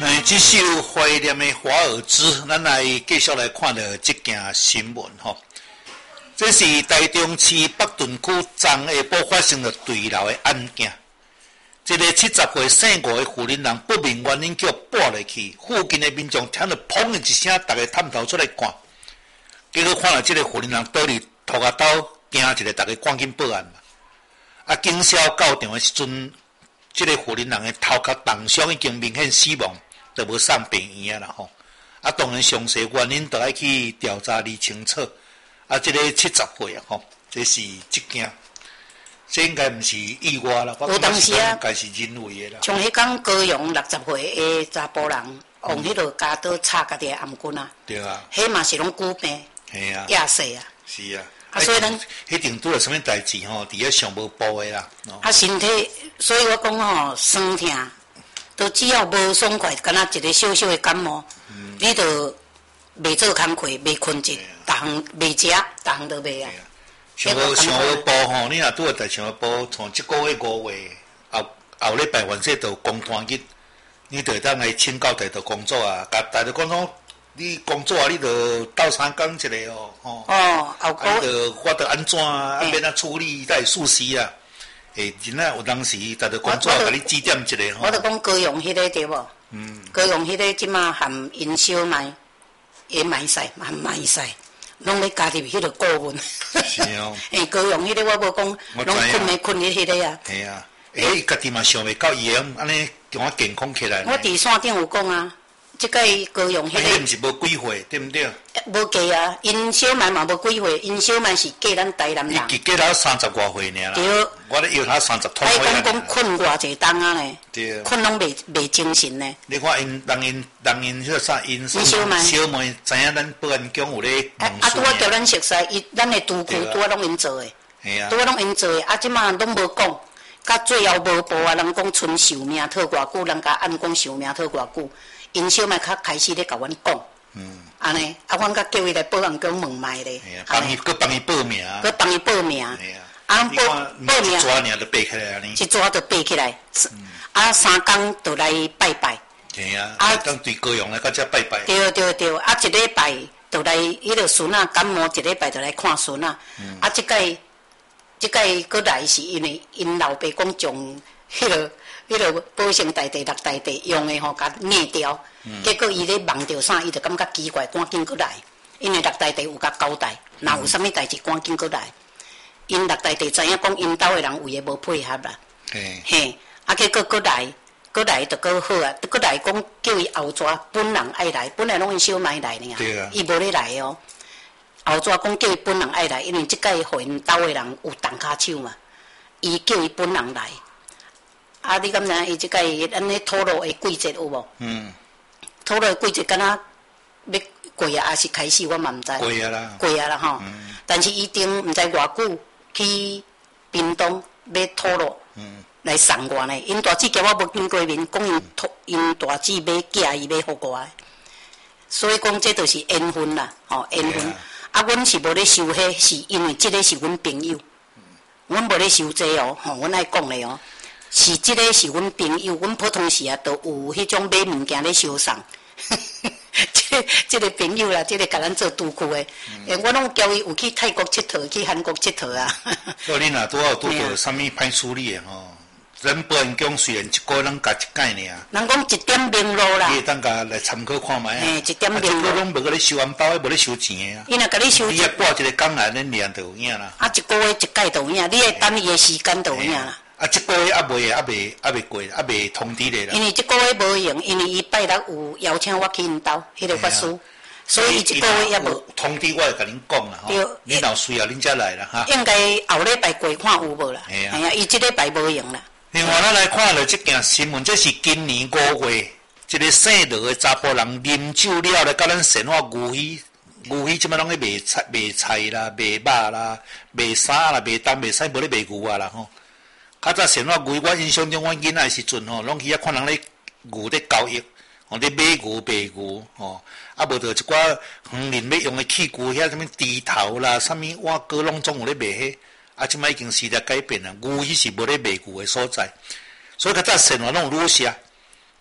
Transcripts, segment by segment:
这首怀念的华尔兹，咱来继续来看到这件新闻吼。这是台中市北屯区昨下晡发生了坠楼的案件。一个70岁姓吴的妇人人不明原因叫拨落去，附近的民众听到砰的一声，大家探头出来看，结果看到这个妇人人倒伫涂骹刀，惊一个，大家赶紧报案嘛。啊，警消到场的时阵，这个妇人人的头壳重伤，已经明显死亡，就无送病院啊啦吼。啊，当然详细原因都要去调查理清楚。啊，这个70岁啊吼，这是一件。这应该不是意外啦， 有当时啊， 应该是人为的啦。 像迄天高雄60岁的查甫人，用迄落家刀插家己的颔棍啊。 对啊。 迄嘛是拢久病。 系啊。 亚死啊。 是啊。 啊，所以咱迄定拄着什么代志吼，伫遐上无报的啦。 啊，身体，所以我讲吼，酸痛，都只要无爽快，敢若一个小小的感冒，你就袂做工课，袂困一，逐项袂食，逐项都袂啊。 上好报吼，你若拄着在上好报，从即个月5月后礼拜完说就公摊日，你就当来请教台头工作啊，甲台头工作，你工作啊，你就斗3工一个哦，吼。 哦，后个。 你就我着安怎啊？免啊处理，才会舒适啊。真啊，有当时台头工作，甲你指点一个吼。 我着讲高雄迄个对无？高雄迄个即马含因小麦，也卖晒，含卖晒。拢咧加入迄个顾问， 是哦。 高雄迄个我无讲，拢困咧迄个啊。 系啊，伊家己嘛想袂到伊安尼叫我健康起来。 我伫线顶有讲啊，即个高雄迄个。 毋是无几岁，对毋对？ 无嫁啊，因小妹嘛无几岁，因小妹是嫁咱台南人。 伊嫁到30外岁尔啦。 对。 我咧要他30多岁。 还讲困偌济冬啊呢？ 对。 困拢袂精神呢。 你看因迄个啥因小妹知影咱保安局有咧问事。 拄啊叫咱熟悉，咱的督区拄啊拢因做诶。 系啊。 拄啊拢因做诶，啊即马拢无讲，到最后无报啊，人讲剩寿命拖偌久，人甲按讲寿命拖偌久，因小妹较开始咧甲阮讲。安尼，啊，阮甲叫伊来保安局问卖咧。 帮伊报名。 佮帮伊报名。啊，报名。 一抓尔就背起来安尼。 一抓就背起来，啊，3工就来拜拜。 系啊。啊，当对高雄来到遮拜拜。 对，啊，一礼拜就来迄个孙啊感冒，一礼拜就来看孙啊。啊，即届佫来是因为因老爸讲将迄个保生大帝、六大帝用的吼，甲灭掉。结果伊咧梦到啥，伊就感觉奇怪，赶紧佫来。因为六大帝有甲交代，若有啥物代志，赶紧佫来。因六大帝知影讲因兜的人有诶无配合啦。嘿，啊，结果佫来就佫好啊，佫来讲叫伊后抓本人爱来，本来拢因小妹来呢。 对啊。 伊无咧来哦。后抓讲叫伊本人爱来，因为即届互因兜的人有动骹手嘛，伊叫伊本人来。啊，你敢知影伊即届咱咧吐露的季节有无？吐露的季节敢若要过啊，还是开始我嘛毋知。过啊啦吼。但是伊定毋知偌久去屏东要吐露。来送我呢，因大姊叫我无见过面，讲因大姊要寄伊要互我，所以讲这就是缘分啦，吼缘分。啊，阮是无咧收迄，是因为即个是阮朋友，阮无咧收这哦，吼，阮爱讲咧哦，是即个是阮朋友，阮普通时啊都有迄种买物件咧收送，即个朋友啦，即个甲咱做督区的，我拢叫伊有去泰国佚佗，去韩国佚佗啊。 所以你若拄好拄到啥物歹处理的吼。咱保安局虽然一个人加一届尔， 人讲一点明路啦， 你会当甲来参考看卖啊。 一点明路。 啊，拢无甲你收红包，无咧收钱的啊。 伊若甲你收， 你也挂一个工来，恁连就有影啦。 啊，一个月一届就有影，你会等伊的时间就有影啦。 啊，一个月未过，未通知你啦。 因为这个月无用，因为伊拜六有邀请我去因兜，迄个法师，所以伊一个月也无通知，我会甲恁讲啦。吼，你若需要，恁才来啦哈。 应该后礼拜过看有无啦？ 系啊，伊这礼拜无用啦。 另外，咱来看了这件新闻，这是今年5月，一个姓罗的查甫人啉酒了来，甲咱生活牛鱼即摆拢咧卖菜啦、卖肉啦、卖衫啦、卖东卖西，无咧卖牛啊啦吼。较早生活牛，我印象中，我囡仔时阵吼，拢去遐看人咧牛咧交易，吼咧买牛卖牛吼，啊无着一寡园林要用的器具，遐什物猪头啦、啥物碗糕拢总有咧卖迄。啊，即摆已经时代改变了，牛迄是无咧卖牛的所在，所以较早生活拢有愈食，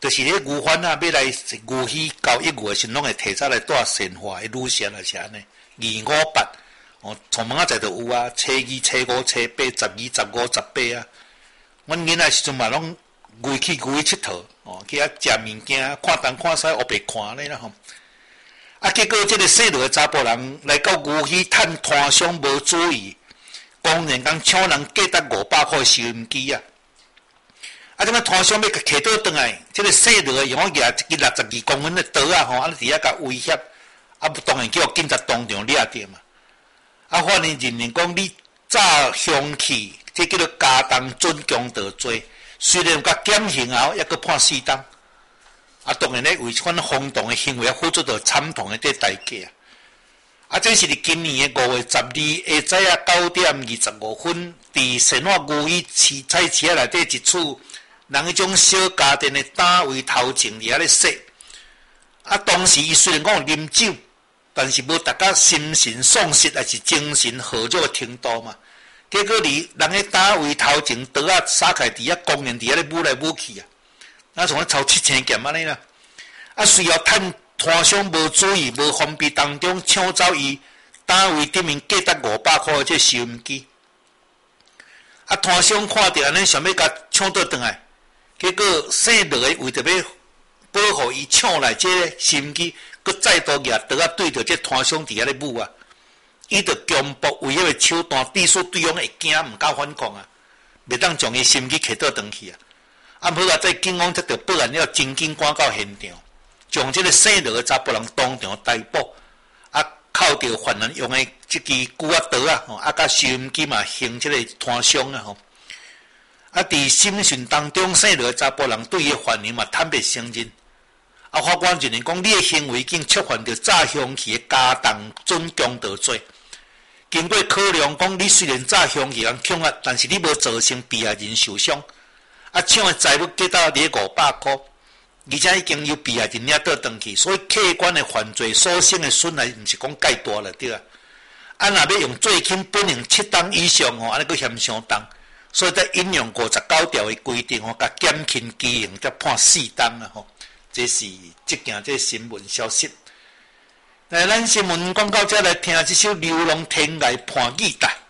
就是咧牛贩啊，要来牛墟交易牛的时，拢会提早来带鲜花的路线啊，是安尼。258哦，从门仔在就有啊，初2、初5、初8、12、15、18啊。阮囡仔时阵嘛，拢牛去佚佗哦，去遐食物件，看东看西，黑白看咧啦吼。啊，结果即个姓罗的查甫人来到牛墟趁摊商无注意，公然讲抢人价值500块收音机啊！啊，即摆摊商要摕倒转来，即个姓罗的用我举一支62公分的刀啊吼，啊伫遐甲威胁，啊当然叫警察当场掠着嘛。啊，法院认定讲你炸凶器，这叫做加重准强盗罪，虽然有甲减刑后，抑阁判4档。啊，当然咧，为款轰动的行为啊，付出着惨痛的这代价。啊，这是伫今年的5月12下早9点25分，伫神话牛墟菜市仔内底一处，人迄种小家电的单位头前伫遐咧说。啊，当时伊虽然讲有啉酒，但是无达到心神丧失还是精神耗弱的程度嘛。结果人迄单位头前刀啊撒开伫遐，公然伫遐咧舞来舞去啊！那从超7000件安尼啦，啊，随后趁摊商无注意、无防备当中抢走伊单位顶面价值500块的这收音机，啊，摊商看到安尼想要甲抢倒转来，结果姓罗的为着要保护伊抢来这个收音机，佮再度举刀啊对着这摊商伫遐咧舞啊，伊着强迫威胁的手段，致使对方会惊，毋敢反抗啊，袂当将伊收音机摕倒转去啊。啊，好啊！在警方接到报案了，真紧赶到现场，将这个姓罗的查甫人当场逮捕，啊，扣着犯人用的这支锯仔刀啊，吼，啊，甲收音机嘛，刑这个摊商啊，吼。啊，伫审讯当中，姓罗的查甫人对伊犯人嘛坦白承认，啊，法官认为讲，你的行为已经触犯着炸凶器的加重准强盗罪。经过考量，讲你虽然炸凶器人抢啊，但是你无造成被害人受伤。啊，抢的财物价到500块，而且已经由被害人领倒转去，所以客观的犯罪所生的损害，毋是讲介大了对啊。啊，若要用最轻本刑7档以上吼，安尼佫嫌相当，所以在引用59条的规定吼，甲减轻基刑，才判4档啊吼。这是即件这新闻消息。来，咱新闻广告者来听这首《流浪天涯伴雨带》。